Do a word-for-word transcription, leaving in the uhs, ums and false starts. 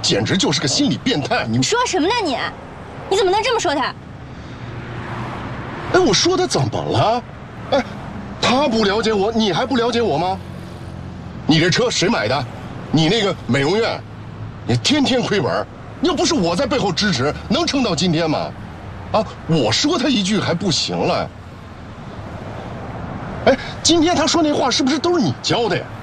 简直就是个心理变态！你说什么呢你？你怎么能这么说他？ 哎，我说他怎么了？哎，他不了解我，你还不了解我吗？你这车谁买的？你那个美容院，你天天亏本，要不是我在背后支持，能撑到今天吗？啊，我说他一句还不行了。哎，今天他说那话是不是都是你教的呀？